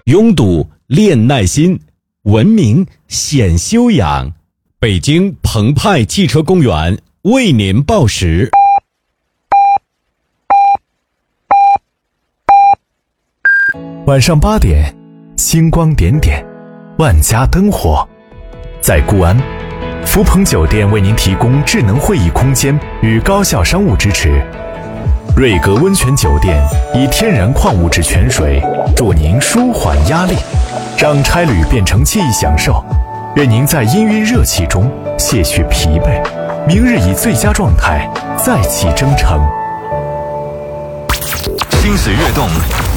拥堵练耐心，文明显修养。北京澎湃汽车公园为您报时。 晚上8点，星光点点，万家灯火。在固安，福朋酒店为您提供智能会议空间与高效商务支持。瑞格温泉酒店以天然矿物质泉水助您舒缓压力，让差旅变成记忆享受。愿您在氤氲热气中卸去疲惫，明日以最佳状态再起征程。 心水跃动，